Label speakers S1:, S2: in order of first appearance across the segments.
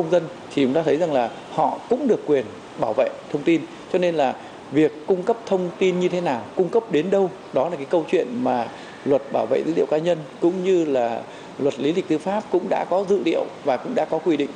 S1: công dân thì chúng ta thấy rằng là họ cũng được quyền bảo vệ thông tin. Cho nên là việc cung cấp thông tin như thế nào, cung cấp đến đâu, đó là cái câu chuyện mà luật bảo vệ dữ liệu cá nhân cũng như là luật lý lịch tư pháp cũng đã có dự liệu và cũng đã có quy định.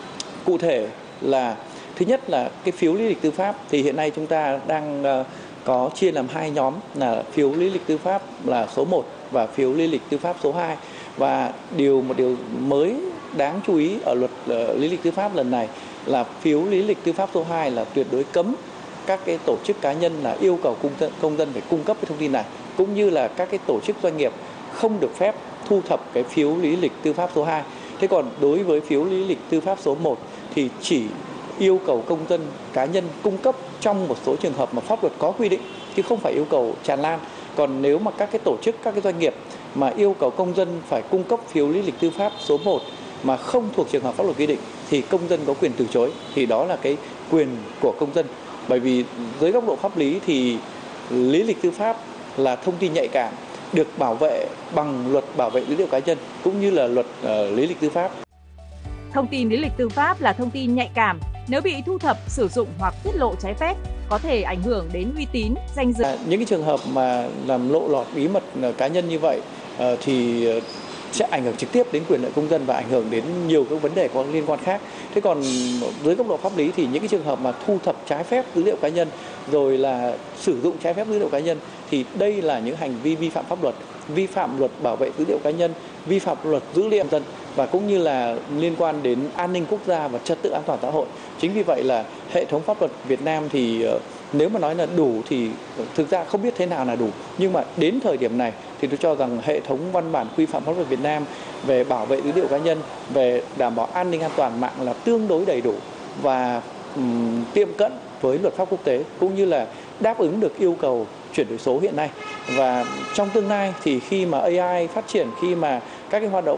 S1: Cụ thể là thứ nhất là cái phiếu lý lịch tư pháp thì hiện nay chúng ta đang có chia làm hai nhóm là phiếu lý lịch tư pháp là số 1 và phiếu lý lịch tư pháp số 2. Và một điều mới đáng chú ý ở luật lý lịch tư pháp lần này là phiếu lý lịch tư pháp số 2 là tuyệt đối cấm các cái tổ chức cá nhân là yêu cầu công dân phải cung cấp cái thông tin này, cũng như là các cái tổ chức doanh nghiệp không được phép thu thập cái phiếu lý lịch tư pháp số 2. Thế còn đối với phiếu lý lịch tư pháp số 1 thì chỉ yêu cầu công dân cá nhân cung cấp trong một số trường hợp mà pháp luật có quy định, chứ không phải yêu cầu tràn lan. Còn nếu mà các cái tổ chức, các cái doanh nghiệp mà yêu cầu công dân phải cung cấp phiếu lý lịch tư pháp số 1 mà không thuộc trường hợp pháp luật quy định thì công dân có quyền từ chối, thì đó là cái quyền của công dân. Bởi vì dưới góc độ pháp lý thì lý lịch tư pháp là thông tin nhạy cảm, được bảo vệ bằng luật bảo vệ dữ liệu cá nhân cũng như là luật lý lịch tư pháp.
S2: Thông tin lý lịch tư pháp là thông tin nhạy cảm, nếu bị thu thập, sử dụng hoặc tiết lộ trái phép có thể ảnh hưởng đến uy tín, danh dự.
S1: Những cái trường hợp mà làm lộ lọt bí mật cá nhân như vậy thì sẽ ảnh hưởng trực tiếp đến quyền lợi công dân và ảnh hưởng đến nhiều các vấn đề có liên quan khác. Thế còn dưới góc độ pháp lý thì những cái trường hợp mà thu thập trái phép dữ liệu cá nhân rồi là sử dụng trái phép dữ liệu cá nhân thì đây là những hành vi vi phạm pháp luật, vi phạm luật bảo vệ dữ liệu cá nhân, vi phạm luật dữ liệu dân và cũng như là liên quan đến an ninh quốc gia và trật tự an toàn xã hội. Chính vì vậy là hệ thống pháp luật Việt Nam thì nếu mà nói là đủ thì thực ra không biết thế nào là đủ, nhưng mà đến thời điểm này thì tôi cho rằng hệ thống văn bản quy phạm pháp luật Việt Nam về bảo vệ dữ liệu cá nhân, về đảm bảo an ninh an toàn mạng là tương đối đầy đủ và tiệm cận với luật pháp quốc tế, cũng như là đáp ứng được yêu cầu chuyển đổi số hiện nay. Và trong tương lai thì khi mà AI phát triển, khi mà các cái hoạt động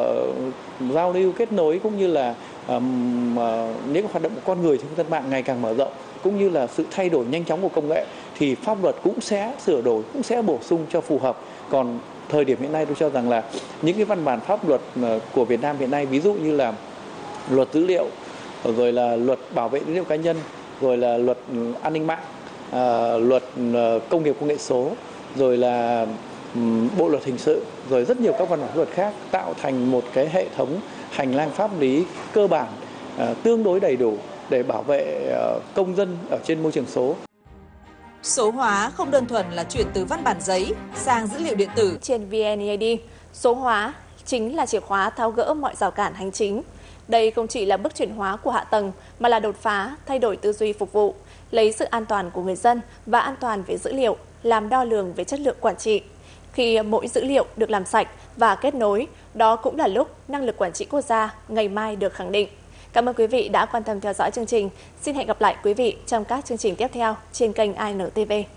S1: giao lưu kết nối cũng như là những hoạt động của con người trên không gian mạng ngày càng mở rộng, cũng như là sự thay đổi nhanh chóng của công nghệ thì pháp luật cũng sẽ sửa đổi, cũng sẽ bổ sung cho phù hợp. Còn thời điểm hiện nay tôi cho rằng là những cái văn bản pháp luật của Việt Nam hiện nay, ví dụ như là luật dữ liệu, rồi là luật bảo vệ dữ liệu cá nhân, rồi là luật an ninh mạng, luật công nghiệp công nghệ số, rồi là bộ luật hình sự, rồi rất nhiều các văn bản pháp luật khác tạo thành một cái hệ thống hành lang pháp lý cơ bản tương đối đầy đủ để bảo vệ công dân ở trên môi trường số.
S3: Số hóa không đơn thuần là chuyển từ văn bản giấy sang dữ liệu điện tử.
S4: Trên VNeID, số hóa chính là chìa khóa tháo gỡ mọi rào cản hành chính. Đây không chỉ là bước chuyển hóa của hạ tầng mà là đột phá, thay đổi tư duy phục vụ, lấy sự an toàn của người dân và an toàn về dữ liệu làm đo lường về chất lượng quản trị. Khi mỗi dữ liệu được làm sạch và kết nối, đó cũng là lúc năng lực quản trị quốc gia ngày mai được khẳng định. Cảm ơn quý vị đã quan tâm theo dõi chương trình. Xin hẹn gặp lại quý vị trong các chương trình tiếp theo trên kênh INTV.